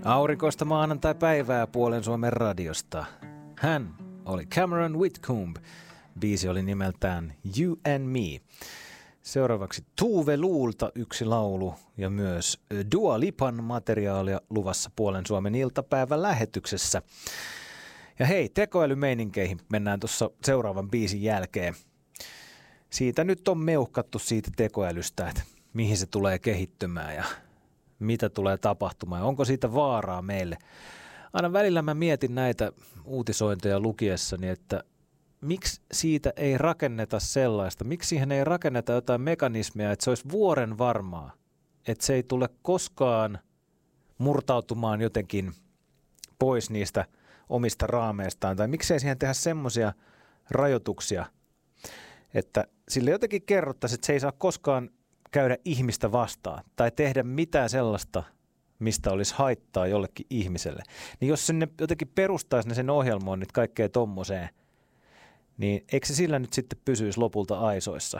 Aurinkoista maanantai-päivää Puolen Suomen radiosta. Hän oli Cameron Whitcomb. Biisi oli nimeltään You and Me. Seuraavaksi Tuve Luulta yksi laulu ja myös Dua Lipan materiaalia luvassa Puolen Suomen iltapäivän lähetyksessä. Ja hei, tekoälymeininkeihin mennään tuossa seuraavan biisin jälkeen. Siitä nyt on meuhkattu siitä tekoälystä, että mihin se tulee kehittymään ja mitä tulee tapahtumaan. Onko siitä vaaraa meille? Aina välillä mä mietin näitä uutisointeja lukiessani, että miksi siitä ei rakenneta sellaista, miksi siihen ei rakenneta jotain mekanismia, että se olisi vuoren varmaa, että se ei tule koskaan murtautumaan jotenkin pois niistä omista raameistaan, tai miksei siihen tehdä semmoisia rajoituksia, että sille jotenkin kerrottaisiin, että se ei saa koskaan käydä ihmistä vastaan tai tehdä mitään sellaista, mistä olisi haittaa jollekin ihmiselle. Niin jos sinne jotenkin perustaisi ne sen ohjelmoinnit kaikkea tommoseen, niin eikö se sillä nyt sitten pysyisi lopulta aisoissa?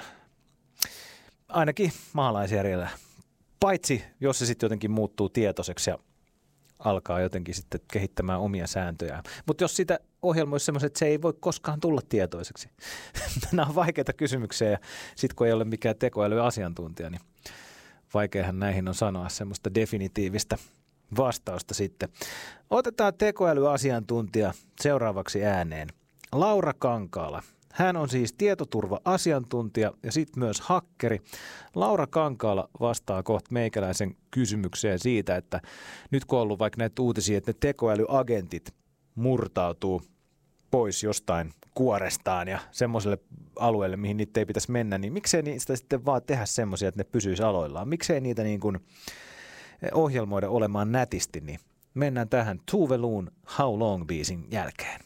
Ainakin maalaisjärjellä. Paitsi jos se sitten jotenkin muuttuu tietoiseksi ja alkaa jotenkin sitten kehittämään omia sääntöjään. Mutta jos sitä ohjelmoisi semmoiset, että se ei voi koskaan tulla tietoiseksi. Nämä on vaikeita kysymyksiä ja sitten kun ei ole mikään tekoälyasiantuntija, niin vaikeahan näihin on sanoa semmoista definitiivistä vastausta sitten. Otetaan tekoälyasiantuntija seuraavaksi ääneen. Laura Kankaala. Hän on siis tietoturva-asiantuntija ja sitten myös hakkeri. Laura Kankaala vastaa kohta meikäläisen kysymykseen siitä, että nyt kun on ollut vaikka näitä uutisia, että ne tekoälyagentit murtautuu pois jostain kuorestaan ja semmoiselle alueelle, mihin niitä ei pitäisi mennä, niin miksei niistä sitten vaan tehdä semmoisia, että ne pysyisi aloillaan? Miksei niitä niin kuin ohjelmoida olemaan nätisti, niin mennään tähän Tuve Luun How Long-biisin jälkeen.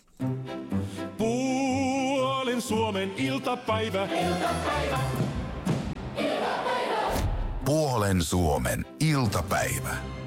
Puolen Suomen iltapäivä. Puolen Suomen iltapäivä.